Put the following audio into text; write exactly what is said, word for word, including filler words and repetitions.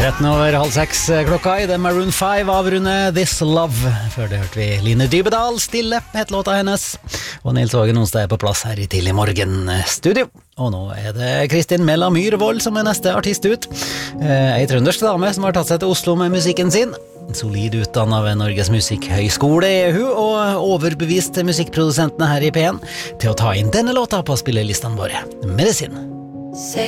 tretten over halv seks klokka i The Maroon five avrunde This Love. Før det hørte vi Line Dybedal, Stille, het låta hennes. Og Nils Åge Nonstad er på plass her i tidlig morgen studio. Og nå er det Kristin Mella Myrvold som er neste artist ut. Ei trøndersk dame som har tatt seg til Oslo med musikken sin. Solid utdannet ved Norges Musikkhøgskole er hun, og overbevist musikkprodusentene her i P en til å ta inn denne låta på spillelistene våre. Medisin.